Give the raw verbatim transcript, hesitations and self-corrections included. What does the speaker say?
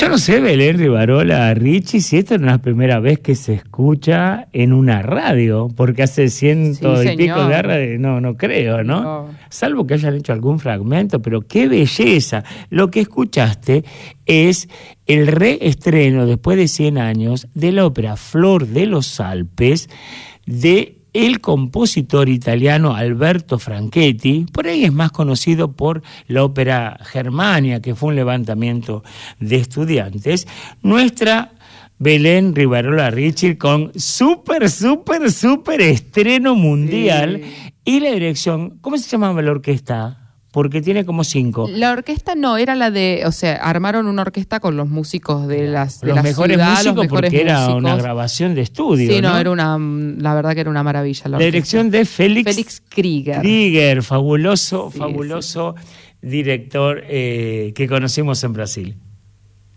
Yo no sé, Belén Rivarola, Richie, si esta es la primera vez que se escucha en una radio, porque hace ciento Sí, y pico señor. de radio, no, no creo, ¿no? No. Salvo que hayan hecho algún fragmento, pero qué belleza. Lo que escuchaste es el reestreno, después de cien años, de la ópera Flor de los Alpes, de el compositor italiano Alberto Franchetti. Por ahí es más conocido por la ópera Germania, que fue un levantamiento de estudiantes. Nuestra Belén Rivarola Richie con súper, súper, súper estreno mundial. Sí. Y la dirección, ¿cómo se llamaba la orquesta? Porque tiene como cinco. La orquesta no, era la de, o sea, armaron una orquesta con los músicos de las de Los la mejores ciudad, músicos, los mejores porque era músicos. una grabación de estudio. Sí, no, ¿no? era una, la verdad que era una maravilla. La, La orquesta. dirección de Félix, Félix Krieger. Krieger, fabuloso, Sí, fabuloso sí. director eh, que conocimos en Brasil.